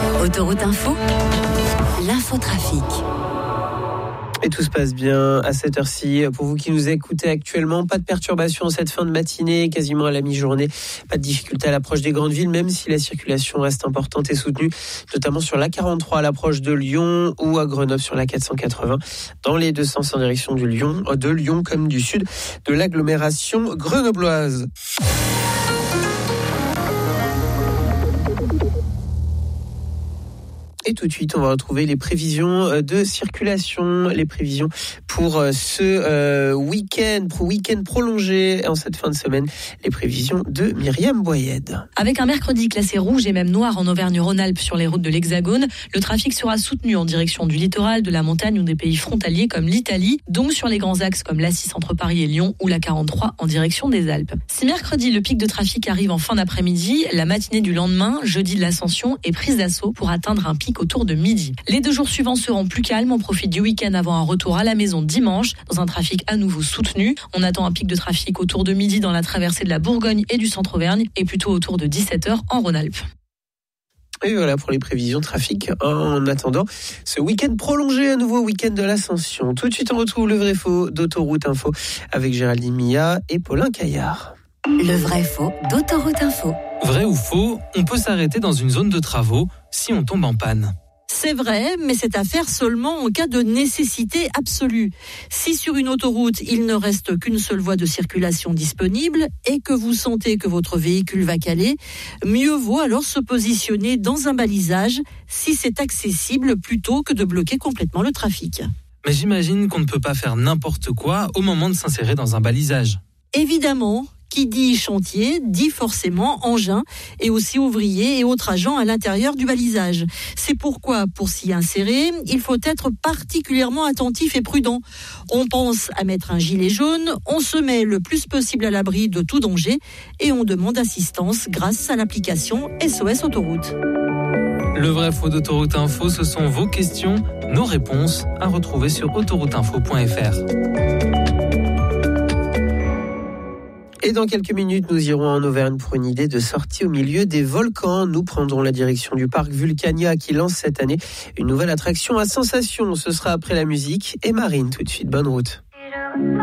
Autoroute Info, l'infotrafic. Et tout se passe bien à cette heure-ci. Pour vous qui nous écoutez actuellement, pas de perturbation cette fin de matinée, quasiment à la mi-journée. Pas de difficulté à l'approche des grandes villes, même si la circulation reste importante et soutenue, notamment sur l'A43 à l'approche de Lyon ou à Grenoble sur la 480, dans les deux sens en direction de Lyon comme du sud de l'agglomération grenobloise. Et tout de suite, on va retrouver les prévisions de circulation, les prévisions pour ce week-end prolongé en cette fin de semaine, les prévisions de Myriam Boyed. Avec un mercredi classé rouge et même noir en Auvergne-Rhône-Alpes sur les routes de l'Hexagone, le trafic sera soutenu en direction du littoral, de la montagne ou des pays frontaliers comme l'Italie, donc sur les grands axes comme l'A6 entre Paris et Lyon ou la 43 en direction des Alpes. Si mercredi, le pic de trafic arrive en fin d'après-midi, la matinée du lendemain, jeudi de l'Ascension, est prise d'assaut pour atteindre un pic autour de midi. Les 2 jours suivants seront plus calmes. On profite du week-end avant un retour à la maison dimanche dans un trafic à nouveau soutenu. On attend un pic de trafic autour de midi dans la traversée de la Bourgogne et du centre-Auvergne et plutôt autour de 17h en Rhône-Alpes. Et voilà pour les prévisions trafic en attendant ce week-end prolongé, à nouveau week-end de l'Ascension. Tout de suite, on retrouve le vrai-faux d'Autoroute Info avec Géraldine Mia et Paulin Caillard. Le vrai-faux d'Autoroute Info. Vrai ou faux, on peut s'arrêter dans une zone de travaux si on tombe en panne. C'est vrai, mais c'est à faire seulement en cas de nécessité absolue. Si sur une autoroute, il ne reste qu'une seule voie de circulation disponible et que vous sentez que votre véhicule va caler, mieux vaut alors se positionner dans un balisage si c'est accessible plutôt que de bloquer complètement le trafic. Mais j'imagine qu'on ne peut pas faire n'importe quoi au moment de s'insérer dans un balisage. Évidemment, qui dit chantier dit forcément engin et aussi ouvriers et autres agents à l'intérieur du balisage. C'est pourquoi, pour s'y insérer, il faut être particulièrement attentif et prudent. On pense à mettre un gilet jaune, on se met le plus possible à l'abri de tout danger et on demande assistance grâce à l'application SOS Autoroute. Le vrai-faux d'Autoroute Info, ce sont vos questions, nos réponses à retrouver sur autorouteinfo.fr. Et dans quelques minutes, nous irons en Auvergne pour une idée de sortie au milieu des volcans. Nous prendrons la direction du parc Vulcania qui lance cette année une nouvelle attraction à sensations. Ce sera après la musique et Marine tout de suite. Bonne route.